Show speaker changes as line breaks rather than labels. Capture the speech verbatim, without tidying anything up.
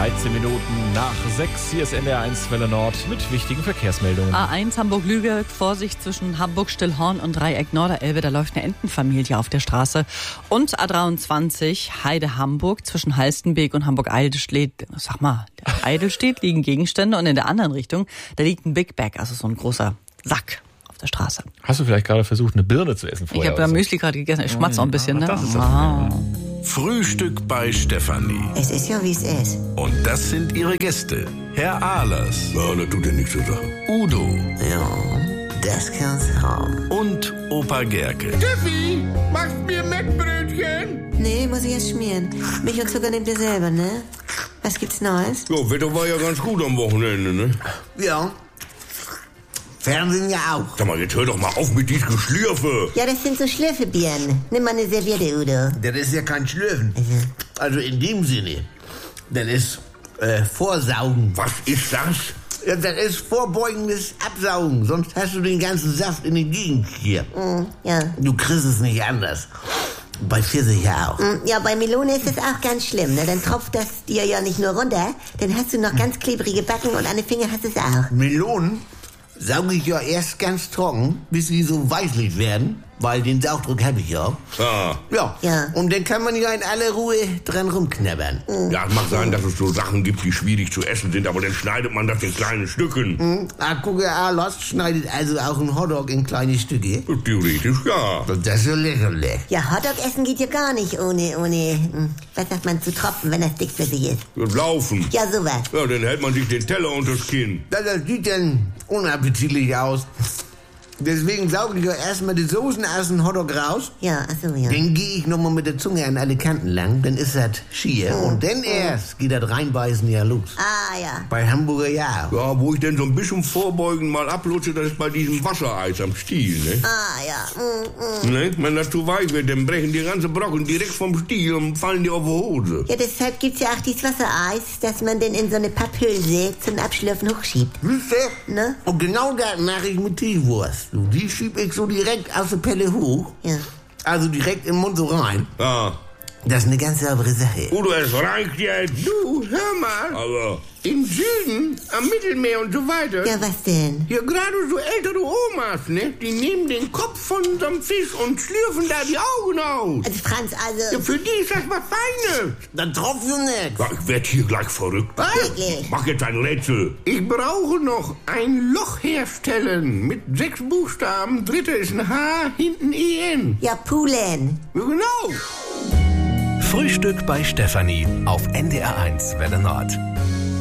dreizehn Minuten nach sechs. Hier ist N D R eins Welle Nord mit wichtigen Verkehrsmeldungen.
A eins Hamburg-Lübeck, Vorsicht zwischen Hamburg-Stillhorn und Dreieck Norderelbe. Da läuft eine Entenfamilie auf der Straße. Und A dreiundzwanzig Heide-Hamburg zwischen Halstenbek und Hamburg-Eidelstedt. Sag mal, der Eidelstedt liegen Gegenstände und in der anderen Richtung, da liegt ein Big Bag, also so ein großer Sack auf der Straße.
Hast du vielleicht gerade versucht, eine Birne zu essen vorher?
Ich habe ja Müsli gerade gegessen. Ich schmatze auch ein bisschen, ne?
Das ist
ah.
Frühstück bei Stefanie.
Es ist ja, wie es ist.
Und das sind ihre Gäste. Herr Ahlers.
Ja, das tut ja nichts zur Sache.
Udo.
Ja, das kann's haben.
Und Opa Gerke.
Steffi, machst mir Mettbrötchen?
Nee, muss ich erst schmieren. Milch und Zucker nehmt ihr selber, ne? Was gibt's Neues?
Ja, Wetter war ja ganz gut am Wochenende, ne?
Ja. Fernsehen ja auch.
Sag mal, jetzt hör doch mal auf mit diesem Geschlürfe.
Ja, das sind so Schlürfebieren. Nimm mal eine Serviette, Udo.
Das ist ja kein Schlürfen.
Mhm.
Also in dem Sinne. Das ist äh, Vorsaugen.
Was ist das?
Ja, das ist vorbeugendes Absaugen. Sonst hast du den ganzen Saft in den Gegend hier.
Mhm, ja.
Du kriegst es nicht anders. Bei Pfirsich ja auch.
Mhm, ja, bei Melone ist es auch ganz schlimm, ne? Dann tropft das dir ja nicht nur runter, dann hast du noch ganz klebrige Backen und an den Fingern hast du es auch.
Melonen sauge ich ja erst ganz trocken, bis sie so weißlich werden, weil den Saugdruck habe ich ja.
Ah.
Ja.
Ja.
Und dann kann man ja in aller Ruhe dran rumknabbern.
Ja, es mag sein, dass es so Sachen gibt, die schwierig zu essen sind, aber dann schneidet man das in kleine Stücken.
Mhm. Ah, gucke, Ahlers schneidet also auch einen Hotdog in kleine Stücke.
Theoretisch ja.
Das ist ja lächerlich.
Ja, Hotdog essen geht ja gar nicht ohne, ohne, hm, was sagt man, zu tropfen, wenn das dickflüssig ist.
Und laufen.
Ja, sowas.
Ja, dann hält man sich den Teller unters Kinn.
Das, das sieht dann unappetitlich aus. Deswegen sauge ich ja erstmal die Soßen aus dem Hotdog raus.
Ja, ach so, ja.
Dann gehe ich nochmal mit der Zunge an alle Kanten lang, dann ist das schier. Und dann erst geht das Reinbeißen ja los.
Ah, ja.
Bei Hamburger ja.
Ja, wo ich denn so ein bisschen vorbeugen mal ablutsche, das ist bei diesem Wassereis am Stiel, ne?
Ah, ja. Mm, mm.
Ne? Wenn das zu weich wird, dann brechen die ganzen Brocken direkt vom Stiel und fallen dir auf die Hose.
Ja, deshalb gibt's ja auch dieses Wassereis, dass man den in so eine Papphülse zum Abschlürfen hochschiebt.
Siehst du?
Ne?
Und genau das mache ich mit Teewurst. Du, die schieb ich so direkt aus der Pelle hoch.
Ja.
Also direkt im Mund so rein.
Ja.
Das ist eine ganz saubere Sache.
Udo, es reicht jetzt.
Du, hör mal.
Aber
Im Süden, am Mittelmeer und so weiter.
Ja, was denn?
Hier gerade so ältere Omas, ne? Die nehmen den Kopf von so einem Fisch und schlürfen da die Augen aus.
Also Franz, also...
Ja, für die ist das was Feines.
Dann tropft du nicht.
ja, ich werd hier gleich verrückt.
Was?
Wirklich?
Mach jetzt ein Rätsel.
Ich brauche noch ein Loch herstellen mit sechs Buchstaben. Dritter ist ein H, hinten E N.
Ja, Pulen.
Ja, genau.
Frühstück bei Stefanie auf N D R eins Welle Nord.